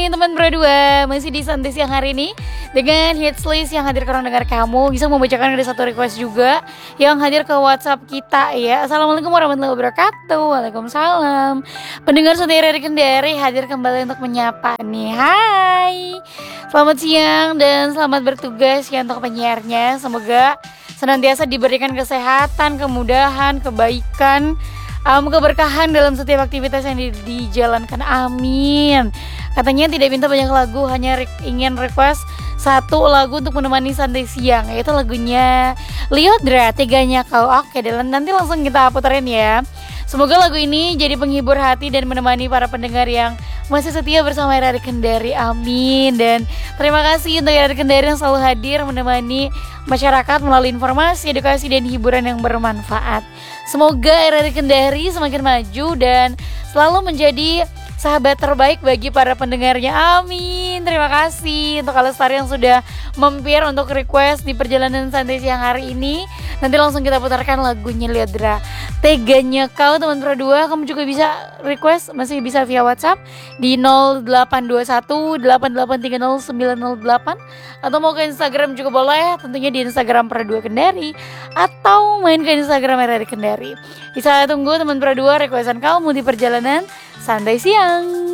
Teman berdua masih di Santai Siang hari ini dengan hits list yang hadir ke ruang dengar kamu. Bisa membacakan ada satu request juga yang hadir ke WhatsApp kita ya. Assalamualaikum warahmatullahi wabarakatuh. Waalaikumsalam. Pendengar Santai dari Kendari hadir kembali untuk menyapa nih. Hai, selamat siang dan selamat bertugas ya untuk penyiarnya. Semoga senantiasa diberikan kesehatan, kemudahan, kebaikan, keberkahan dalam setiap aktivitas yang dijalankan. Amin. Katanya tidak minta banyak lagu, hanya ingin request satu lagu untuk menemani santai siang, yaitu lagunya Lyodra, Teganya Kau. Oke, dan nanti langsung kita puterin ya. Semoga lagu ini jadi penghibur hati dan menemani para pendengar yang masih setia bersama RRI Kendari. Amin. Dan terima kasih untuk RRI Kendari yang selalu hadir menemani masyarakat melalui informasi, edukasi, dan hiburan yang bermanfaat. Semoga RRI Kendari semakin maju dan selalu menjadi sahabat terbaik bagi para pendengarnya. Amin. Terima kasih untuk Alestar yang sudah mampir untuk request di perjalanan santai siang hari ini. Nanti langsung kita putarkan lagunya Lyodra, Teganya Kau. Teman Pro 2, kamu juga bisa request, masih bisa via WhatsApp di 0821 8830 908, atau mau ke Instagram juga boleh, tentunya di Instagram Pro 2 Kendari, atau main ke Instagram RRI Kendari. Bisa tunggu teman Pro 2 requestan kamu di perjalanan santai siang.